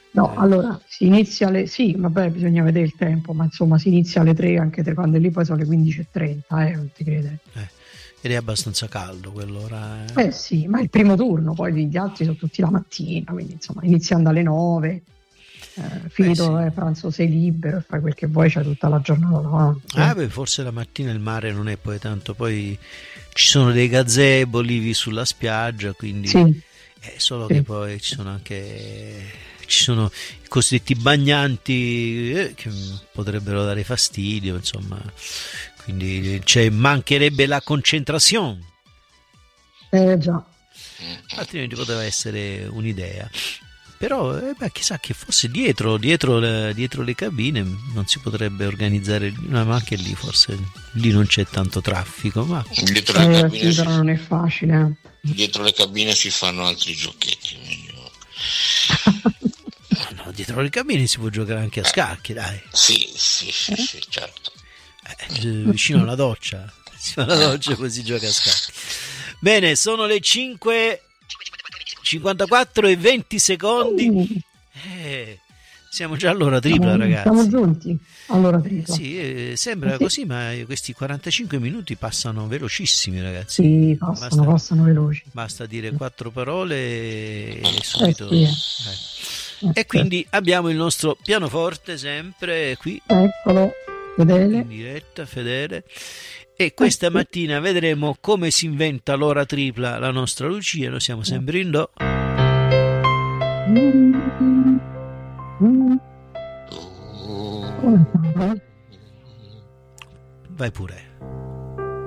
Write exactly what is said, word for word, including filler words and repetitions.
No, Eh, allora si inizia alle sì, vabbè, bisogna vedere il tempo, ma insomma si inizia alle tre, anche tre, quando lì poi sono le quindici e trenta, eh, non ti credere. eh. Ed è abbastanza caldo quell'ora. Eh. Eh sì, ma è il primo turno, poi gli altri sono tutti la mattina, quindi insomma iniziando alle nove, eh, Beh finito sì. il pranzo sei libero e fai quel che vuoi, c'è tutta la giornata davanti. Ah, Eh. beh, forse la mattina il mare non è poi tanto, poi ci sono dei gazebo lì sulla spiaggia, quindi Sì, è solo che sì. poi ci sono anche ci sono i cosiddetti bagnanti eh, che potrebbero dare fastidio, insomma, quindi c'è, mancherebbe la concentrazione, Eh già. altrimenti poteva essere un'idea. Però eh, beh, chissà che forse dietro, dietro, le, dietro le cabine non si potrebbe organizzare, no, ma anche lì forse lì non c'è tanto traffico, ma Dietro le Eh cabine sì, si, però non è facile. dietro le cabine si fanno altri giochetti. Meglio. no, dietro le cabine si può giocare anche a scacchi, dai. Sì, sì, sì, Eh? sì, certo. Eh, vicino alla doccia, vicino alla doccia poi si gioca a scacchi. Bene, sono le cinque e cinquantaquattro e venti secondi. Uh, Eh, siamo già all'ora tripla, siamo, siamo ragazzi. giunti all'ora Eh, tripla. sì, eh, Eh sembra sì, così, ma questi quarantacinque minuti passano velocissimi, ragazzi. sì, passano, Basta, passano veloci. basta dire quattro parole e Eh subito. sì, eh. eh. Eh, E certo. quindi abbiamo il nostro pianoforte sempre qui Eccolo, in fedele. diretta, fedele. E Eh questa sì. mattina vedremo come si inventa l'ora tripla la nostra Lucia. Noi siamo sempre in do. Mm, mm. Come fa? Vai pure.